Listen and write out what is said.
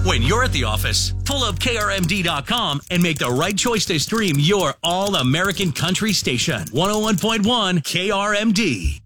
When you're at the office, pull up KRMD.com and make the right choice to stream your all-American country station. 101.1 KRMD.